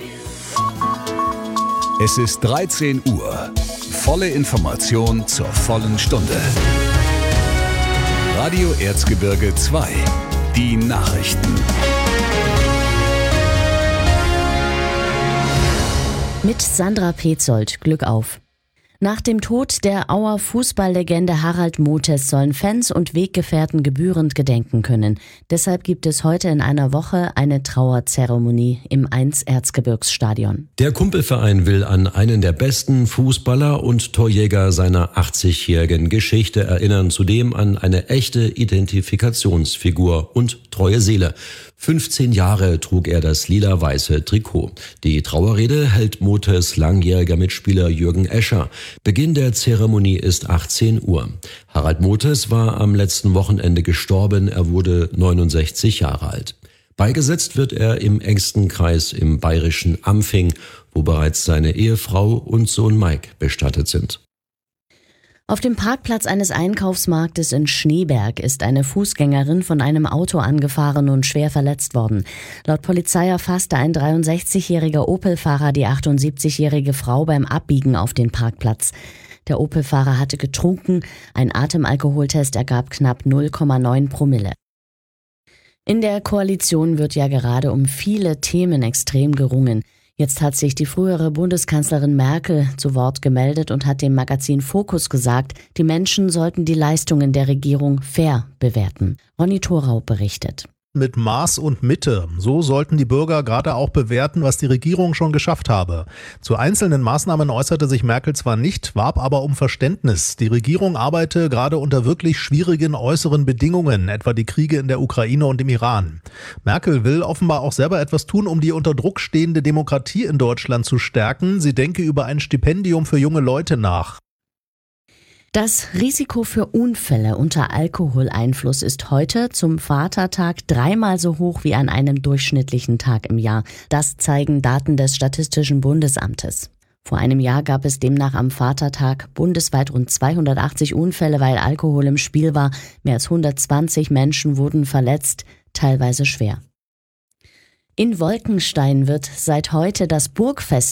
Es ist 13 Uhr. Volle Information zur vollen Stunde. Radio Erzgebirge 2. Die Nachrichten. Mit Sandra Petzold. Glück auf. Nach dem Tod der Auer Fußballlegende Harald Mothes sollen Fans und Weggefährten gebührend gedenken können. Deshalb gibt es heute in einer Woche eine Trauerzeremonie im 1 Erzgebirgsstadion. Der Kumpelverein will an einen der besten Fußballer und Torjäger seiner 80-jährigen Geschichte erinnern, zudem an eine echte Identifikationsfigur und treue Seele. 15 Jahre trug er das lila-weiße Trikot. Die Trauerrede hält Mothes langjähriger Mitspieler Jürgen Escher. Beginn der Zeremonie ist 18 Uhr. Harald Mothes war am letzten Wochenende gestorben. Er wurde 69 Jahre alt. Beigesetzt wird er im engsten Kreis im bayerischen Ampfing, wo bereits seine Ehefrau und Sohn Mike bestattet sind. Auf dem Parkplatz eines Einkaufsmarktes in Schneeberg ist eine Fußgängerin von einem Auto angefahren und schwer verletzt worden. Laut Polizei erfasste ein 63-jähriger Opel-Fahrer die 78-jährige Frau beim Abbiegen auf den Parkplatz. Der Opel-Fahrer hatte getrunken, ein Atemalkoholtest ergab knapp 0,9 Promille. In der Koalition wird ja gerade um viele Themen extrem gerungen. Jetzt hat sich die frühere Bundeskanzlerin Merkel zu Wort gemeldet und hat dem Magazin Focus gesagt, die Menschen sollten die Leistungen der Regierung fair bewerten. Ronny Thorau berichtet. Mit Maß und Mitte. So sollten die Bürger gerade auch bewerten, was die Regierung schon geschafft habe. Zu einzelnen Maßnahmen äußerte sich Merkel zwar nicht, warb aber um Verständnis. Die Regierung arbeite gerade unter wirklich schwierigen äußeren Bedingungen, etwa die Kriege in der Ukraine und im Iran. Merkel will offenbar auch selber etwas tun, um die unter Druck stehende Demokratie in Deutschland zu stärken. Sie denke über ein Stipendium für junge Leute nach. Das Risiko für Unfälle unter Alkoholeinfluss ist heute zum Vatertag 3-mal so hoch wie an einem durchschnittlichen Tag im Jahr. Das zeigen Daten des Statistischen Bundesamtes. Vor einem Jahr gab es demnach am Vatertag bundesweit rund 280 Unfälle, weil Alkohol im Spiel war. Mehr als 120 Menschen wurden verletzt, teilweise schwer. In Wolkenstein wird seit heute das Burgfest